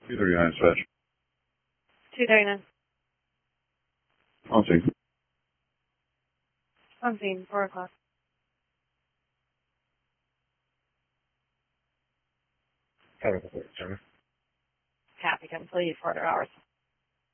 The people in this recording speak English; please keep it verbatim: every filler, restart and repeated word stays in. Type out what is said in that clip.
two thirty-nine dispatch. two thirty-nine. On scene. On scene, four o'clock. Technical service. Copy, complete, quarter hours.